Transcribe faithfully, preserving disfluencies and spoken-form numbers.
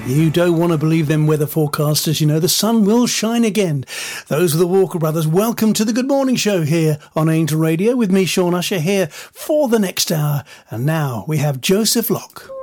You don't want to believe them weather forecasters, you know, the sun will shine again. Those are the Walker Brothers. Welcome to the Good Morning Show here on Angel Radio with me, Sean Usher, here for the next hour. And now we have Joseph Locke.